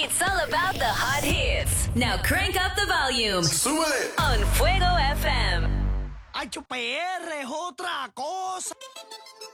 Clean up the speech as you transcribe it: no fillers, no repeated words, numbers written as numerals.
It's all about the hot hits. Now crank up the volume. ¡Súbele! On Fuego FM. ¡Ay, PR es otra cosa!